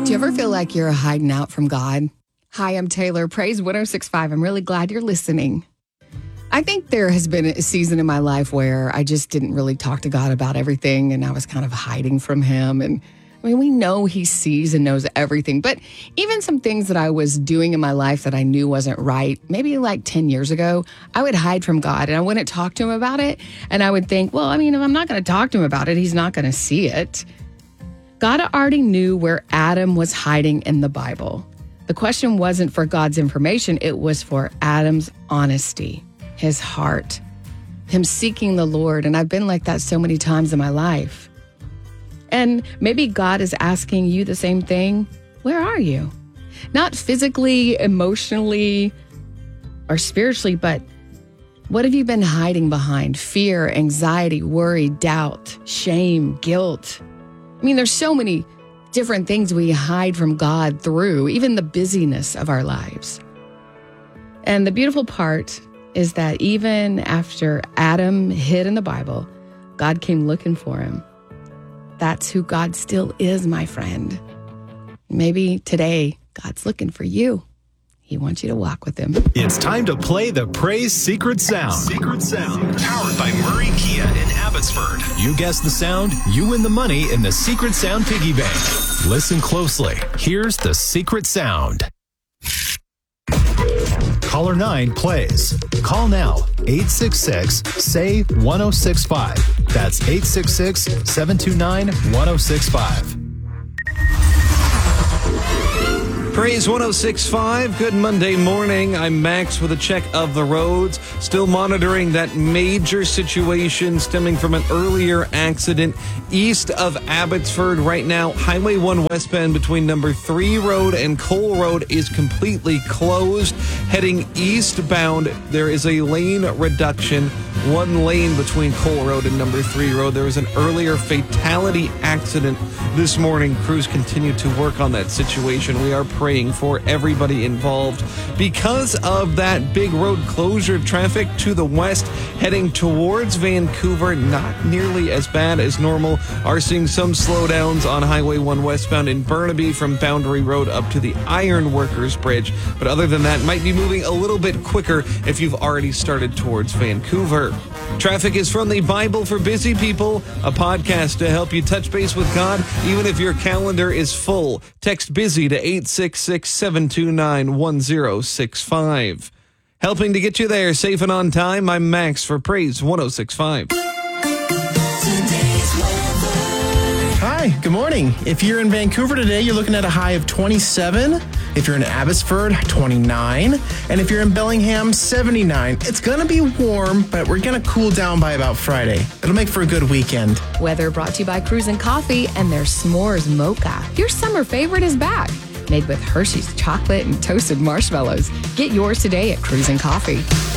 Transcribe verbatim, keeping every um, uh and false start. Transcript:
Do you ever feel like you're hiding out from God? Hi, I'm Taylor. Praise one oh six point five. I'm really glad you're listening. I think there has been a season in my life where I just didn't really talk to God about everything, and I was kind of hiding from him. And I mean, we know he sees and knows everything, but even some things that I was doing in my life that I knew wasn't right, maybe like ten years ago, I would hide from God and I wouldn't talk to him about it. And I would think, well, I mean, if I'm not going to talk to him about it, he's not going to see it. God already knew where Adam was hiding in the Bible. The question wasn't for God's information, it was for Adam's honesty, his heart, him seeking the Lord. And I've been like that so many times in my life. And maybe God is asking you the same thing. Where are you? Not physically, emotionally, or spiritually, but what have you been hiding behind? Fear, anxiety, worry, doubt, shame, guilt. I mean, there's so many different things we hide from God through, even the busyness of our lives. And the beautiful part is that even after Adam hid in the Bible, God came looking for him. That's who God still is, my friend. Maybe today, God's looking for you. He wants you to walk with him. It's time to play the Praise Secret Sound. Secret Sound. Powered by Murray Kia in Abbotsford. You guess the sound, you win the money in the Secret Sound Piggy Bank. Listen closely. Here's the Secret Sound. Caller nine plays. Call now. eight six six, S A Y, one oh six five. That's eight six six, seven two nine, one oh six five. Praise one oh six point five. Good Monday morning. I'm Max with a check of the roads. Still monitoring that major situation stemming from an earlier accident east of Abbotsford. Right now, Highway one westbound between number three Road and Cole Road is completely closed. Heading eastbound, there is a lane reduction. One lane between Cole Road and number three Road. There was an earlier fatality accident this morning. Crews continue to work on that situation. We are praying for everybody involved. Because of that big road closure, traffic to the west heading towards Vancouver, not nearly as bad as normal. Are seeing some slowdowns on Highway one westbound in Burnaby from Boundary Road up to the Ironworkers Bridge. But other than that, might be moving a little bit quicker if you've already started towards Vancouver. Traffic is from the Bible for Busy People, a podcast to help you touch base with God, even if your calendar is full. Text BUSY to eight six six, seven two nine, one oh six five. Helping to get you there safe and on time, I'm Max for Praise one oh six point five. Hi, good morning. If you're in Vancouver today, you're looking at a high of twenty-seven. If you're in Abbotsford, twenty-nine. And if you're in Bellingham, seventy-nine. It's going to be warm, but we're going to cool down by about Friday. It'll make for a good weekend. Weather brought to you by Cruisin' Coffee and their S'mores Mocha. Your summer favorite is back. Made with Hershey's chocolate and toasted marshmallows. Get yours today at Cruisin' Coffee.